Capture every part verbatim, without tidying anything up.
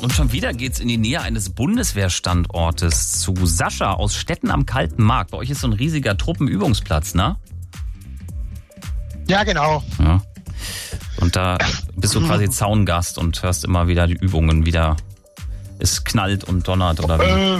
Und schon wieder geht's in die Nähe eines Bundeswehrstandortes zu Sascha aus Stetten am Kalten Markt. Bei euch ist so ein riesiger Truppenübungsplatz, ne? Ja, genau. Ja. Und da bist du quasi Zaungast und hörst immer wieder die Übungen, wieder es knallt und donnert oder wie? Äh,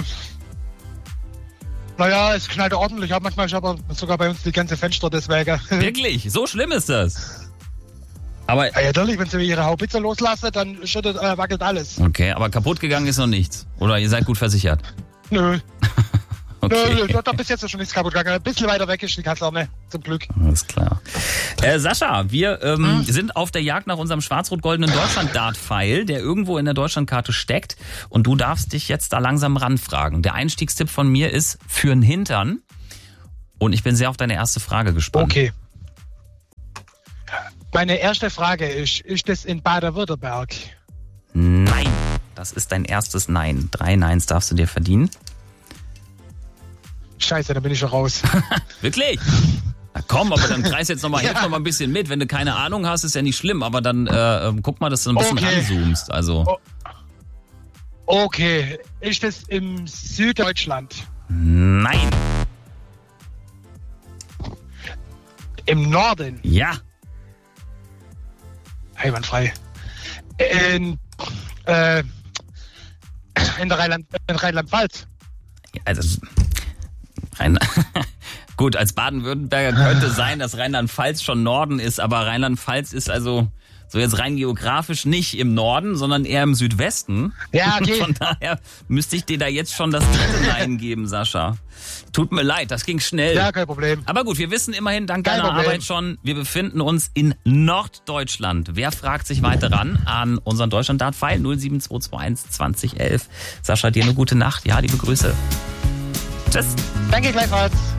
naja, es knallt ordentlich. Ja, manchmal ist aber sogar bei uns die ganze Fenster deswegen. Wirklich? So schlimm ist das? Aber ja, natürlich, wenn sie ihre Haubitze loslassen, dann schüttet, äh, wackelt alles. okay, aber kaputt gegangen ist noch nichts. Oder ihr seid gut versichert? Nö. Okay. Nö, da bis jetzt ist schon nichts kaputt gegangen. Ein bisschen weiter weg ist die Kaserne, zum Glück. Alles klar. Äh, Sascha, wir ähm, hm? sind auf der Jagd nach unserem schwarz-rot-goldenen Deutschland-Dart-Pfeil, der irgendwo in der Deutschlandkarte steckt. Und du darfst dich jetzt da langsam ranfragen. Der Einstiegstipp von mir ist für'n Hintern. Und ich bin sehr auf deine erste Frage gespannt. Okay. Meine erste Frage ist, ist das in Baden-Württemberg? Nein, das ist dein erstes Nein. Drei Neins darfst du dir verdienen. Scheiße, da bin ich schon raus. Wirklich? Na komm, aber dann kreis jetzt nochmal, ja. Hilf noch mal ein bisschen mit. Wenn du keine Ahnung hast, ist ja nicht schlimm, aber dann äh, guck mal, dass du ein bisschen okay. ranzoomst. Also. Oh. Okay, ist das im Süddeutschland? Nein. Im Norden? Ja. Einwandfrei. In, äh, in der Rheinland, in Rheinland-Pfalz. Also, Rhein gut, als Baden-Württemberger könnte sein, dass Rheinland-Pfalz schon Norden ist, aber Rheinland-Pfalz ist also so jetzt rein geografisch nicht im Norden, sondern eher im Südwesten. Ja, okay. Von daher müsste ich dir da jetzt schon das dritte Nein geben, Sascha. Tut mir leid, das ging schnell. Ja, kein Problem. Aber gut, wir wissen immerhin dank kein deiner Problem. Arbeit schon, wir befinden uns in Norddeutschland. Wer fragt sich weiter ran an unseren Deutschland-Dart-Pfeil null sieben zwei zwei eins zwanzig elf. Sascha, dir eine gute Nacht. Ja, liebe Grüße. Tschüss. Danke gleichfalls.